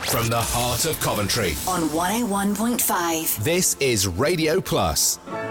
From the heart of Coventry on 101.5. This is Radio Plus.